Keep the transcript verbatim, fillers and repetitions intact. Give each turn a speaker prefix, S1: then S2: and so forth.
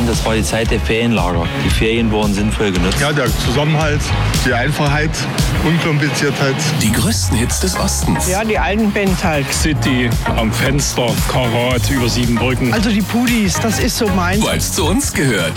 S1: das war die Zeit der Ferienlager. Die Ferien wurden sinnvoll genutzt.
S2: Ja, der Zusammenhalt, die Einfachheit, Unkompliziertheit.
S3: Die größten Hits des Ostens.
S4: Ja, die alten Bands halt.
S5: City, am Fenster, Karat, über sieben Brücken.
S4: Also die Pudis, das ist so meins.
S3: Weil's zu uns gehört.